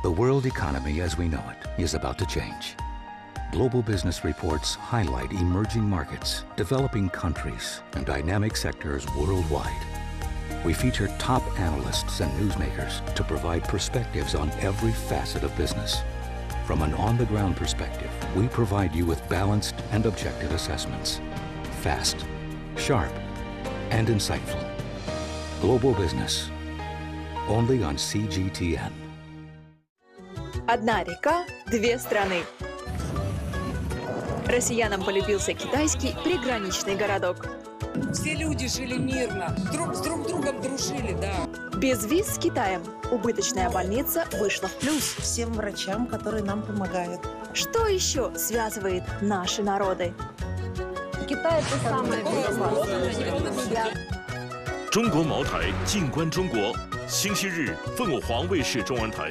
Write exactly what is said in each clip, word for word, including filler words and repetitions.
The world economy as we know it is about to change. Global business reports highlight emerging markets, developing countries, and dynamic sectors worldwide. We feature top analysts and newsmakers to provide perspectives on every facet of business. From an on-the-ground perspective, we provide you with balanced and objective assessments. Fast, sharp, and insightful. Global business. Only on C G T N. Одна река, две страны. Россиянам полюбился китайский приграничный городок. Все люди жили мирно, друг с друг другом дружили, да. Без виз с Китаем убыточная больница вышла в плюс. Всем врачам, которые нам помогают. Что еще связывает наши народы? Китай – это самое безопасное. 中国茅台，静观中国。星期日，凤凰卫视中文台。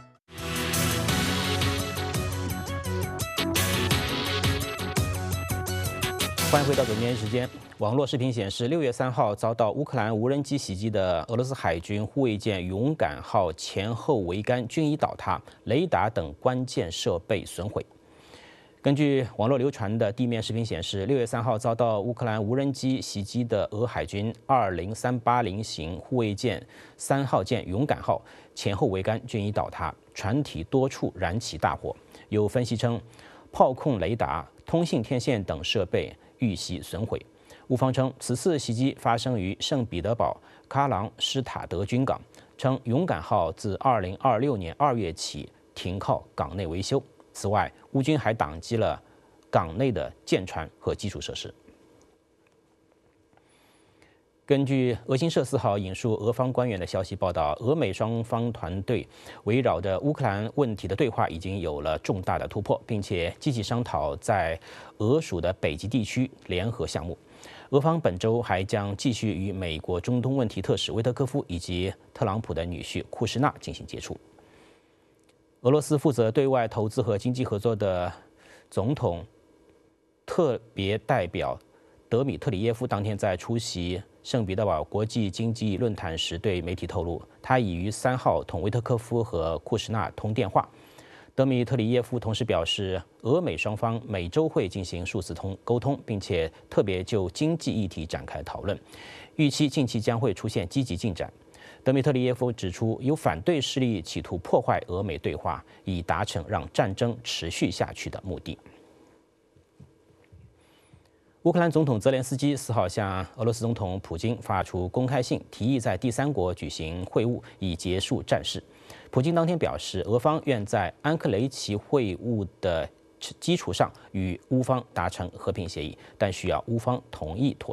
欢迎回到总编时间。网络视频显示，六月三号遭到乌克兰无人机袭击的俄罗斯海军护卫舰“勇敢号”前后桅杆均已倒塌，雷达等关键设备损毁。根据网络流传的地面视频显示，六月三号遭到乌克兰无人机袭击的俄海军二零三八零型护卫舰三号舰“勇敢号”前后桅杆均已倒塌，船体多处燃起大火。有分析称，炮控雷达、通信天线等设备 遇袭损毁。乌方称，此次袭击发生于圣彼得堡喀朗施塔德军港，称“勇敢号”自二零二六年二月起停靠港内维修。此外，乌军还挡击了港内的舰船和基础设施。根据俄新社四号引述俄方官员的消息报道，俄美双方团队围绕着乌克兰问题的对话已经有了重大的突破，并且积极商讨在俄属的北极地区联合项目。俄方本周还将继续与美国中东问题特使维特科夫以及特朗普的女婿库什纳进行接触。俄罗斯负责对外投资和经济合作的总统特别代表德米特里耶夫当天在出席 圣彼得堡国际经济论坛时，对媒体透露，他已于三号同维特科夫和库什纳通电话。德米特里耶夫同时表示，俄美双方每周会进行数次通沟通，并且特别就经济议题展开讨论，预期近期将会出现积极进展。德米特里耶夫指出，有反对势力企图破坏俄美对话，以达成让战争持续下去的目的。 乌克兰总统泽连斯基四号向俄罗斯总统普京发出公开信，提议在第三国举行会晤，以结束战事。普京当天表示，俄方愿在安克雷奇会晤的基础上与乌方达成和平协议，但需要乌方同意妥